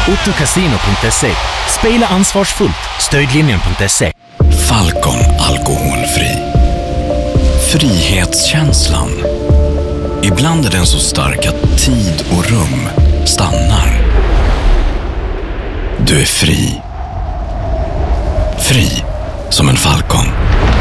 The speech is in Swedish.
Ottokasino.se. Spela ansvarsfullt. Stödlinjen.se. Falcon alkoholfri. Frihetskänslan. Ibland är den så stark att tid och rum stannar. Du är fri. Fri som en falcon.